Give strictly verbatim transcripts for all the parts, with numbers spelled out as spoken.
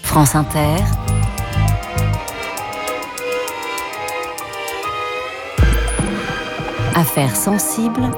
France Inter, Affaires sensibles,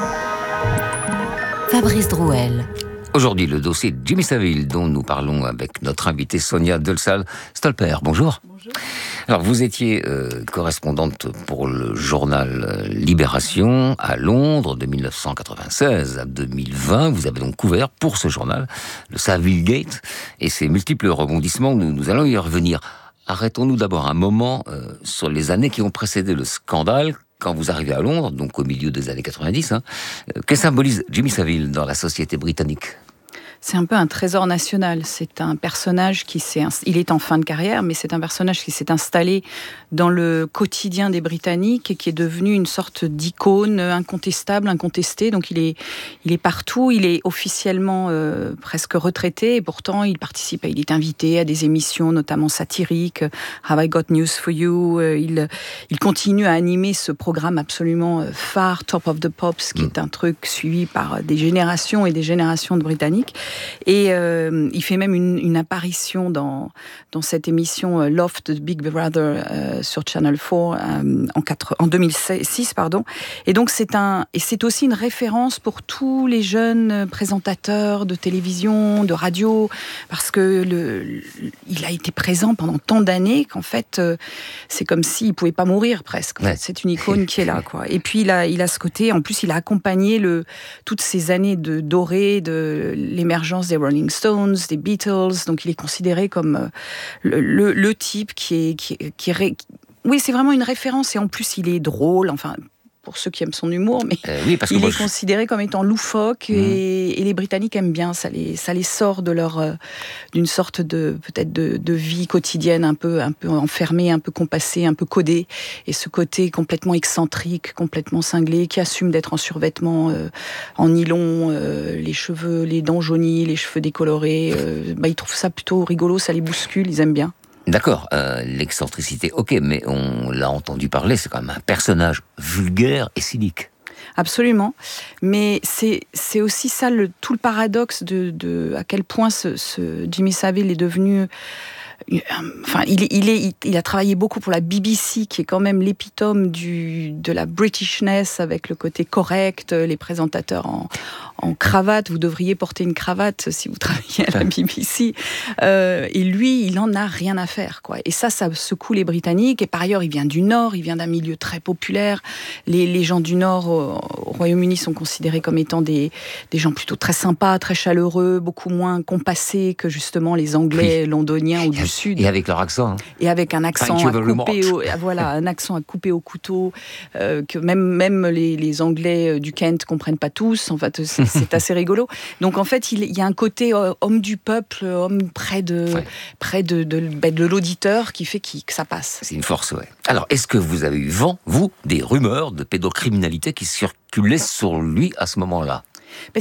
Fabrice Drouel. Aujourd'hui, le dossier de Jimmy Savile, dont nous parlons avec notre invitée Sonia Delsal-Stolper. Bonjour. Bonjour. Alors, vous étiez euh, correspondante pour le journal Libération à Londres de dix-neuf cent quatre-vingt-seize à deux mille vingt. Vous avez donc couvert pour ce journal le Savile Gate et ses multiples rebondissements. Nous, nous allons y revenir. Arrêtons-nous d'abord un moment euh, sur les années qui ont précédé le scandale. Quand vous arrivez à Londres, donc au milieu des années quatre-vingt-dix, hein, euh, que symbolise Jimmy Savile dans la société britannique ? C'est un peu un trésor national. C'est un personnage qui s'est... Il est en fin de carrière, mais c'est un personnage qui s'est installé dans le quotidien des Britanniques et qui est devenu une sorte d'icône incontestable, incontestée. Donc il est, il est partout. Il est officiellement euh, presque retraité et pourtant il participe. Il est invité à des émissions, notamment satiriques. Have I Got News for You. Il, il continue à animer ce programme absolument phare, Top of the Pops, qui mmh. est un truc suivi par des générations et des générations de Britanniques. Et euh, il fait même une, une apparition dans, dans cette émission euh, Loft de Big Brother euh, sur Channel quatre euh, en, quatre, en deux mille six. Pardon. Et donc c'est, un, et c'est aussi une référence pour tous les jeunes présentateurs de télévision, de radio, parce que le, le, il a été présent pendant tant d'années qu'en fait euh, c'est comme s'il ne pouvait pas mourir presque. En fait. C'est une icône qui est là, quoi. Et puis il a, il a ce côté, en plus il a accompagné le, toutes ces années de dorées, de l'émergence des Rolling Stones, des Beatles, donc il est considéré comme le, le, le type qui est, qui, qui est ré... oui, c'est vraiment une référence et en plus il est drôle, enfin pour ceux qui aiment son humour, mais euh, oui, parce que il moi, est je... considéré comme étant loufoque mmh. et, et les Britanniques aiment bien, ça les, ça les sort de leur, euh, d'une sorte de, peut-être de, de vie quotidienne un peu, un peu enfermée, un peu compassée, un peu codée, et ce côté complètement excentrique, complètement cinglé, qui assume d'être en survêtement, euh, en nylon, euh, les cheveux, les dents jaunies, les cheveux décolorés, euh, bah, ils trouvent ça plutôt rigolo, ça les bouscule, ils aiment bien. D'accord, euh, l'excentricité, ok, mais on l'a entendu parler, c'est quand même un personnage vulgaire et cynique. Absolument, mais c'est, c'est aussi ça le, tout le paradoxe de, de à quel point ce, ce Jimmy Savile est devenu... Enfin, il, il, est, il a travaillé beaucoup pour la B B C, qui est quand même l'épitome du, de la Britishness, avec le côté correct, les présentateurs en, en cravate. Vous devriez porter une cravate si vous travaillez à la B B C. Euh, et lui, il en a rien à faire, quoi. Et ça, ça secoue les Britanniques. Et par ailleurs, il vient du Nord, il vient d'un milieu très populaire. Les, les gens du Nord au, au Royaume-Uni sont considérés comme étant des, des gens plutôt très sympas, très chaleureux, beaucoup moins compassés que justement les Anglais, oui. londoniens ou du Sud. Et avec leur accent. Hein. Et avec un accent à couper au, voilà, un accent à couper au couteau, euh, que même, même les, les Anglais du Kent comprennent pas tous. En fait, c'est, c'est assez rigolo. Donc en fait, il, il y a un côté euh, homme du peuple, homme près de, ouais. près de, de, de, de l'auditeur qui fait qui, que ça passe. C'est une force, ouais. Alors, est-ce que vous avez eu vent, vous, des rumeurs de pédocriminalité qui circulaient sur lui à ce moment-là ? Ben,